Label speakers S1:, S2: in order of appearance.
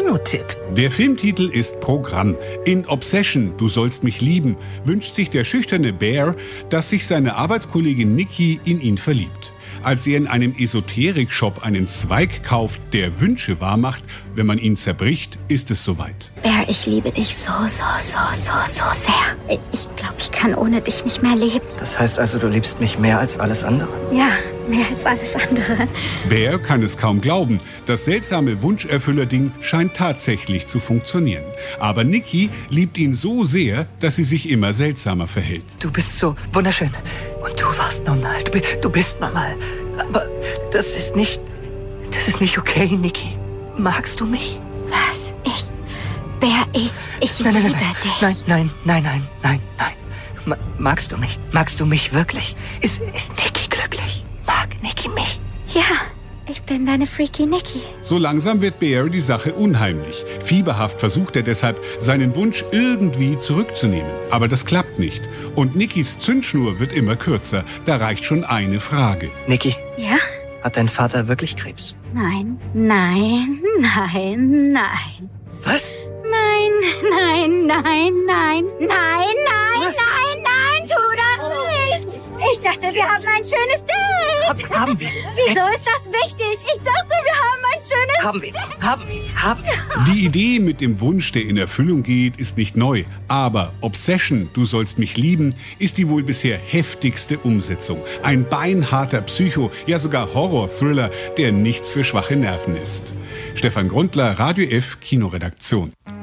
S1: Kinotipp.
S2: Der Filmtitel ist Programm. In Obsession, du sollst mich lieben, wünscht sich der schüchterne Bear, dass sich seine Arbeitskollegin Nikki in ihn verliebt. Als er in einem Esoterik-Shop einen Zweig kauft, der Wünsche wahrmacht, wenn man ihn zerbricht, ist es soweit.
S3: Bear, ich liebe dich so sehr. Ich glaube, ich kann ohne dich nicht mehr leben.
S4: Das heißt also, du liebst mich mehr als alles andere?
S3: Ja, mehr als alles andere.
S2: Bear kann es kaum glauben. Das seltsame Wunscherfüller-Ding scheint tatsächlich zu funktionieren. Aber Nikki liebt ihn so sehr, dass sie sich immer seltsamer verhält.
S4: Du bist so wunderschön. Und du warst normal. Du bist normal. Aber das ist nicht okay, Nikki. Magst du mich?
S3: Was? Bear, ich liebe dich.
S4: Nein. Magst du mich? Magst du mich wirklich? Ist Nikki glücklich? Mag Nikki mich?
S3: Ja, ich bin deine freaky Nikki.
S2: So langsam wird Bear die Sache unheimlich. Fieberhaft versucht er deshalb, seinen Wunsch irgendwie zurückzunehmen. Aber das klappt nicht. Und Nickys Zündschnur wird immer kürzer. Da reicht schon eine Frage.
S4: Nikki?
S3: Ja?
S4: Hat dein Vater wirklich Krebs?
S3: Nein.
S4: Was?
S3: Nein, tu das nicht. Ich dachte, wir haben ein schönes Date.
S4: Haben wir.
S3: Wieso ist das wichtig? Ich dachte, wir haben ein schönes Date.
S4: Haben wir.
S2: Die Idee mit dem Wunsch, der in Erfüllung geht, ist nicht neu. Aber Obsession, du sollst mich lieben, ist die wohl bisher heftigste Umsetzung. Ein beinharter Psycho, ja sogar Horror-Thriller, der nichts für schwache Nerven ist. Stefan Grundler, Radio F, Kinoredaktion.